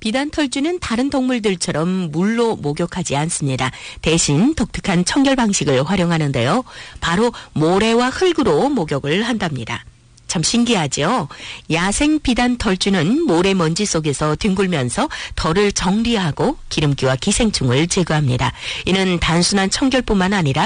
비단털쥐는 다른 동물들처럼 물로 목욕하지 않습니다. 대신 독특한 청결 방식을 활용하는데요. 바로 모래와 흙으로 목욕을 한답니다. 참 신기하죠? 야생 비단털쥐는 모래먼지 속에서 뒹굴면서 털을 정리하고 기름기와 기생충을 제거합니다. 이는 단순한 청결뿐만 아니라